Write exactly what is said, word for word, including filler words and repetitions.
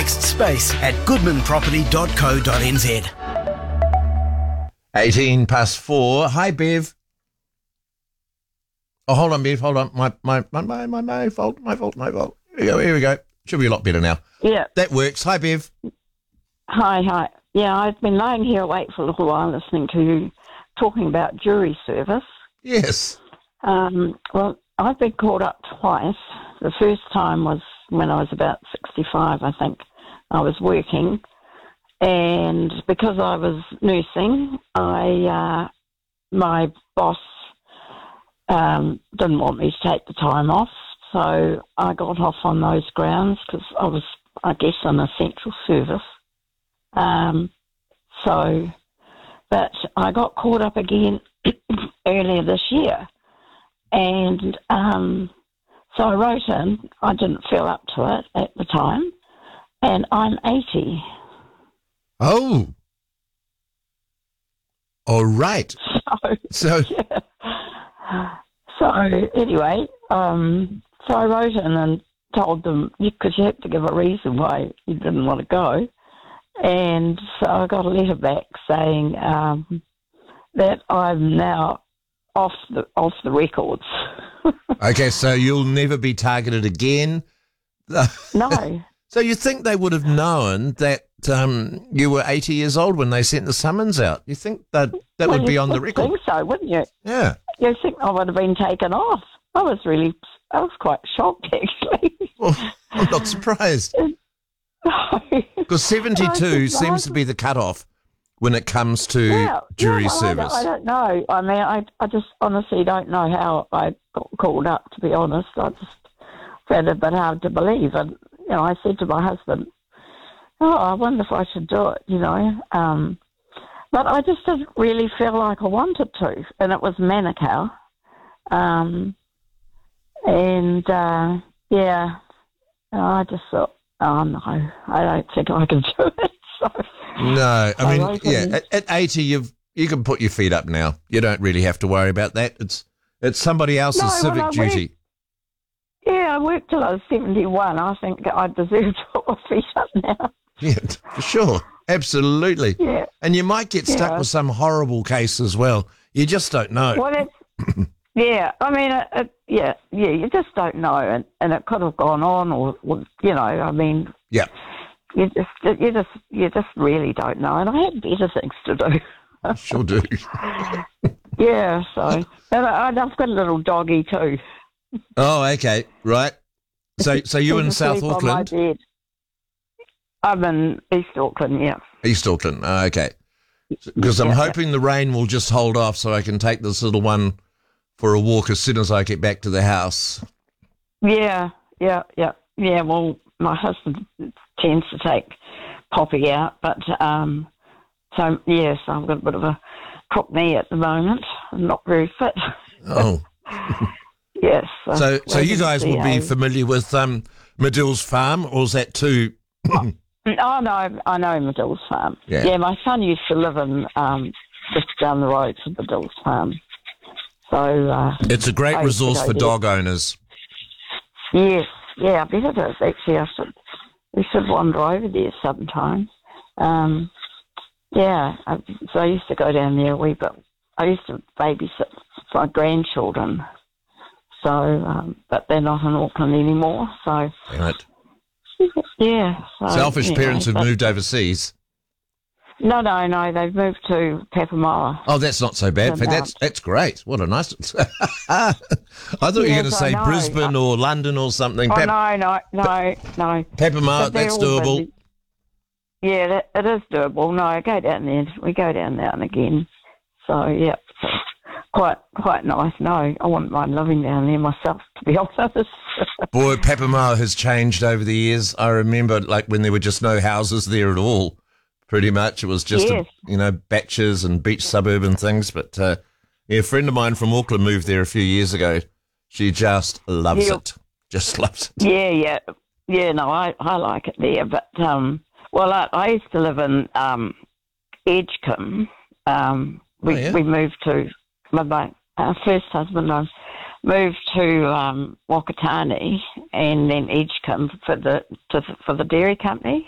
next space at goodman property dot co dot n z. eighteen past four. Hi, Bev. Oh, hold on, Bev. Hold on. My, my, my, my, my, my fault. My fault. My fault. Here we go. Here we go. Should be a lot better now. Yeah. That works. Hi, Bev. Hi, hi. Yeah, I've been lying here awake for a little while listening to you talking about jury service. Yes. Um, well, I've been called up twice. The first time was when I was about sixty-five, I think. I was working, and because I was nursing, I uh, my boss um, didn't want me to take the time off, so I got off on those grounds because I was, I guess, in essential service. Um, so, but I got caught up again earlier this year, and um, so I wrote in. I didn't feel up to it at the time, and I'm eighty. Oh. All right. So, So, yeah. So anyway, um, so I wrote in and told them, because you had to give a reason why you didn't want to go. And so I got a letter back saying um, that I'm now off the off the records. okay, so you'll never be targeted again. No. So you think they would have known that um, you were eighty years old when they sent the summons out? You think that that Well, would be you on the would record? think so, wouldn't you? Yeah. You think I would have been taken off. I was really, I was quite shocked actually. Well, I'm not surprised. Because seventy-two No, seems to be the cutoff when it comes to Yeah, jury yeah, well, service. I don't, I don't know. I mean, I, I just honestly don't know how I got called up, to be honest. I just found it a bit hard to believe. And, you know, I said to my husband, oh, I wonder if I should do it, you know. Um, but I just didn't really feel like I wanted to. And it was Manukau. Um, and, uh, yeah, I just thought, oh, no, I don't think I can do it. So, No, I mean, I yeah, reckon- at, at eighty, you've you can put your feet up now. You don't really have to worry about that. It's it's somebody else's No, civic well, I duty. yeah, I worked till I was seventy-one. I think I deserve to put my feet up now. Yeah, for sure, absolutely. Yeah. And you might get stuck Yeah. with some horrible case as well. You just don't know. Well, it's, yeah, I mean, it, it, yeah, yeah, you just don't know, and, and it could have gone on, or, or you know, I mean, Yeah. you just, you just, you just really don't know. And I had better things to do. Sure do. Yeah, so and I, I've got a little doggy too. Oh, okay, right. So, so you in He's South asleep on my Auckland, bed. I'm in East Auckland, yeah. East Auckland. Oh, okay. Because I'm Yeah, hoping the rain will just hold off, so I can take this little one for a walk as soon as I get back to the house. Yeah, yeah, yeah, yeah. Well, my husband tends to take Poppy out, but um, so yes, I've got a bit of a crook knee at the moment. I'm not very fit. Oh. Yes. So, so waiting you to guys see will be how- familiar with um, Medill's farm, or is that too? Oh no, I know Medill's farm. Yeah. Yeah, my son used to live in um, just down the road from Medill's farm. So uh, It's a great I used to resource go for there. dog owners. Yes, yeah, I bet it is. Actually, I should, we should wander over there sometime. Um, yeah, I, so I used to go down there a wee bit. I used to babysit my grandchildren. So, um, but they're not in Auckland anymore. So, Damn it. yeah. So, Selfish anyway, parents have but- moved overseas. No, no, no. They've moved to Papamoa. Oh, that's not so bad. So now- That's that's great. What a nice. I thought you were going to Yes, I say know. Brisbane or London or something. Oh, Pap- no, no, no, no. Papamoa, But they're that's all doable. busy. Yeah, that, it is doable. No, I go down there. We go down now and again. So, yeah, so quite quite nice. No, I wouldn't mind living down there myself, to be honest. Boy, Papamoa has changed over the years. I remember, like, when there were just no houses there at all. Pretty much, it was just Yes. a, you know, batches and beach suburban things. But uh, yeah, a friend of mine from Auckland moved there a few years ago. She just loves Yeah. it. Just loves it. Yeah, yeah, yeah. No, I, I like it there, but um, well, I, I used to live in um, Edgecombe. Um, we Oh, yeah? we moved to my, my uh, first husband. I moved to um, Wakatani and then Edgecombe for the to, for the dairy company.